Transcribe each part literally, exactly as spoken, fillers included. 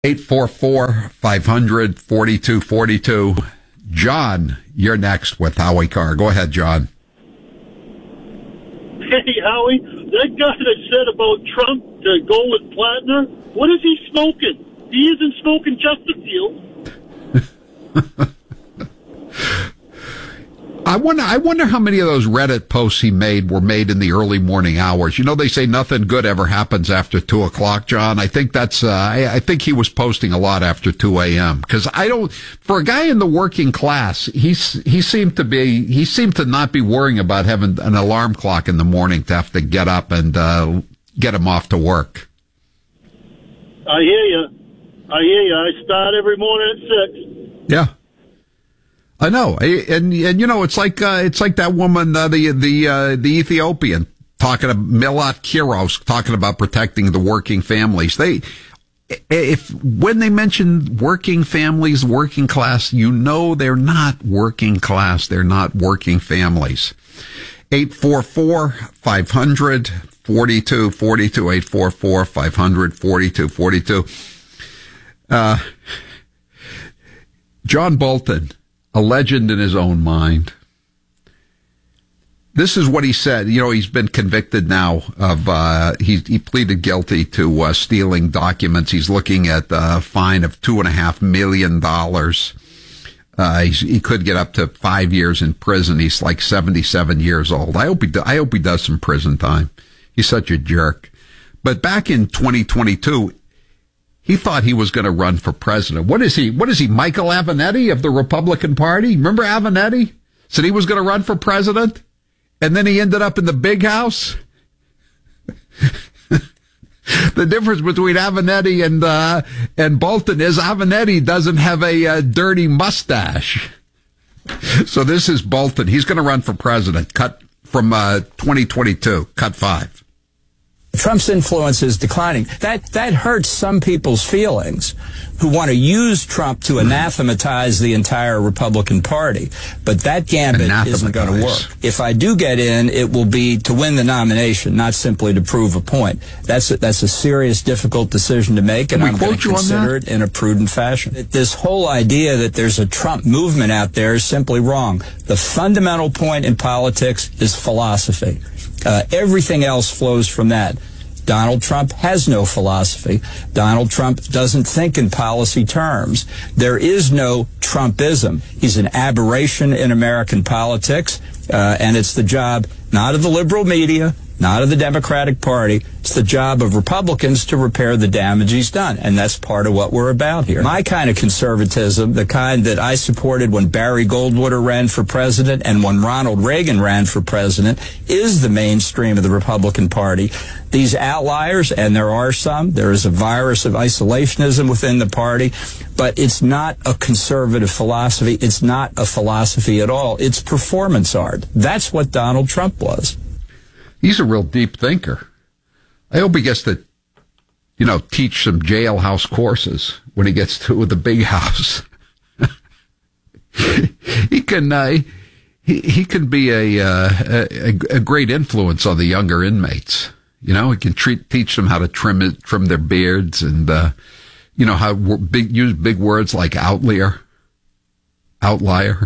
eight four four, five hundred, forty-two forty-two. John, you're next with Howie Carr. Go ahead, John. Hey, Howie, that guy that said about Trump to go with Platner, what is he smoking? He isn't smoking Chesterfield. I wonder, I wonder how many of those Reddit posts he made were made in the early morning hours. You know, they say nothing good ever happens after two o'clock, John. I think that's, uh, I, I think he was posting a lot after two a.m. Because I don't, for a guy in the working class, he's, he seemed to be, he seemed to not be worrying about having an alarm clock in the morning to have to get up and, uh, get him off to work. I hear you. I hear you. I start every morning at six. Yeah. I know, and and you know, it's like uh, it's like that woman, uh, the the uh, the Ethiopian, talking to Milat Kiros, talking about protecting the working families. They, if when they mention working families, working class, you know they're not working class. They're not working families. Eight four four five hundred forty two forty two. Eight four four five hundred forty two forty two. Uh, John Bolton, a legend in his own mind. This is what he said. You know, he's been convicted now of, uh, he, he pleaded guilty to uh, stealing documents. He's looking at a fine of two and a half million dollars. Uh, he's, he could get up to five years in prison. He's like seventy-seven years old. I hope he, do, I hope he does some prison time. He's such a jerk. But back in twenty twenty-two, he thought he was going to run for president. What is he? What is he? Michael Avenatti of the Republican Party? Remember Avenatti? Said he was going to run for president, and then he ended up in the big house. The difference between Avenatti and uh, and Bolton is Avenatti doesn't have a uh, dirty mustache. So this is Bolton. He's going to run for president. Cut from uh, twenty twenty-two. Cut five. Trump's influence is declining. That that hurts some people's feelings who want to use Trump to anathematize the entire Republican Party. But that gambit isn't going to work. If I do get in, it will be to win the nomination, not simply to prove a point. That's a, that's a serious, difficult decision to make, and I'm going to consider it in a prudent fashion. This whole idea that there's a Trump movement out there is simply wrong. The fundamental point in politics is philosophy. Uh, everything else flows from that. Donald Trump has no philosophy. Donald Trump doesn't think in policy terms. There is no Trumpism. He's an aberration in American politics, uh, and it's the job not of the liberal media, not of the Democratic Party. It's the job of Republicans to repair the damage he's done, and that's part of what we're about here. My kind of conservatism, the kind that I supported when Barry Goldwater ran for president and when Ronald Reagan ran for president, is the mainstream of the Republican Party. These outliers, and there are some, there is a virus of isolationism within the party, but it's not a conservative philosophy. It's not a philosophy at all. It's performance art. That's what Donald Trump was. He's a real deep thinker. I hope he gets to, you know, teach some jailhouse courses when he gets to the big house. he can, uh, he he can be a, uh, a a great influence on the younger inmates. You know, he can treat teach them how to trim it, trim their beards, and uh, you know how big use big words like outlier, outlier.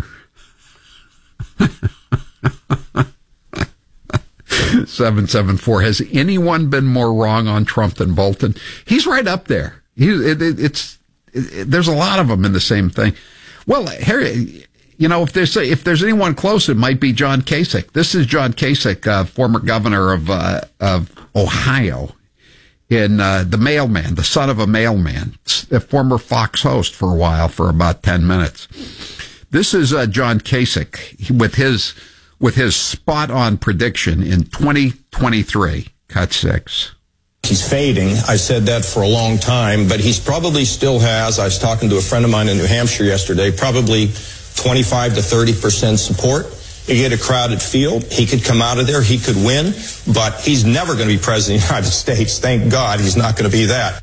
seven seven four. Has anyone been more wrong on Trump than Bolton? He's right up there. He, it, it, it's it, there's a lot of them in the same thing. Well, Harry, you know, if there's if there's anyone close, it might be John Kasich. This is John Kasich, uh, former governor of uh, of Ohio, in uh, the mailman, the son of a mailman, a former Fox host for a while, for about ten minutes. This is uh, John Kasich with his. with his spot-on prediction in twenty twenty-three. Cut six. He's fading. I said that for a long time, but he's probably still has, I was talking to a friend of mine in New Hampshire yesterday, probably twenty-five to thirty percent support. You get a crowded field, he could come out of there, he could win, but he's never going to be president of the United States. Thank God he's not going to be that.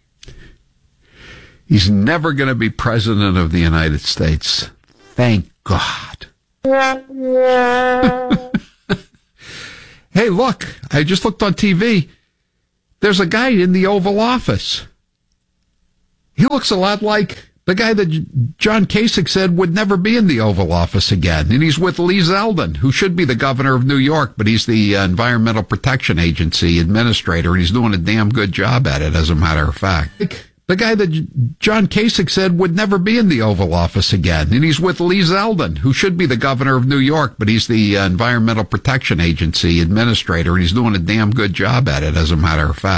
He's never going to be president of the United States. Thank God. Hey, look, I just looked on T V. There's a guy in the Oval Office. He looks a lot like the guy that John Kasich said would never be in the Oval Office again. And he's with Lee Zeldin, who should be the governor of New York, but he's the uh, Environmental Protection Agency administrator, and he's doing a damn good job at it, as a matter of fact. The guy that John Kasich said would never be in the Oval Office again. And he's with Lee Zeldin, who should be the governor of New York, but he's the uh, Environmental Protection Agency administrator, and he's doing a damn good job at it, as a matter of fact.